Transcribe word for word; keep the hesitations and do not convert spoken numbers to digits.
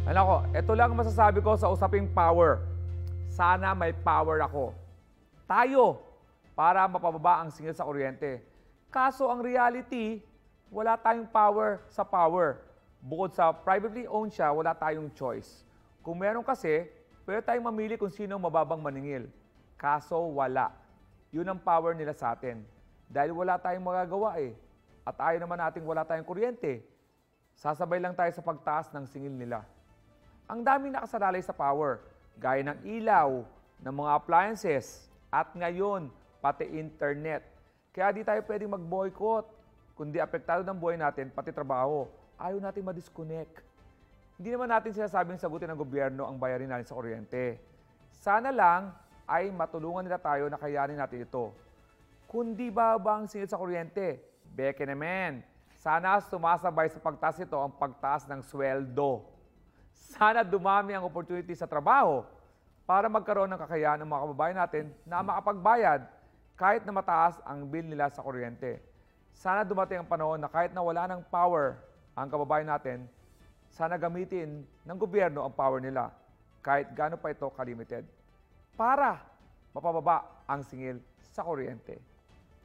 Alam ko, ito lang ang masasabi ko sa usaping power. Sana may power ako. Tayo, para mapababa ang singil sa kuryente. Kaso ang reality, wala tayong power sa power. Bukod sa privately owned siya, wala tayong choice. Kung meron kasi, pwede tayong mamili kung sino ang mababang maningil. Kaso wala. Yun ang power nila sa atin. Dahil wala tayong magagawa eh. At ayaw naman nating wala tayong kuryente. Sasabay lang tayo sa pagtaas ng singil nila. Ang daming nakasalalay sa power, gaya ng ilaw, ng mga appliances, at ngayon, pati internet. Kaya di tayo pwedeng mag-boycott. Kundi apektado ng buhay natin, pati trabaho. Ayaw natin ma-disconnect. Hindi naman natin sinasabing sagutin ng gobyerno ang bayarin natin sa kuryente. Sana lang ay matulungan nila tayo na kayanin natin ito. Kundi bababa ang singil sa kuryente, beke naman. Sana sumasabay sa pagtaas ito ang pagtaas ng sweldo. Sana dumami ang opportunity sa trabaho para magkaroon ng kakayahan ng mga kababayan natin na makapagbayad kahit na mataas ang bill nila sa kuryente. Sana dumating ang panahon na kahit na wala ng power ang kababayan natin, sana gamitin ng gobyerno ang power nila kahit gaano pa ito kalimited para mapababa ang singil sa kuryente.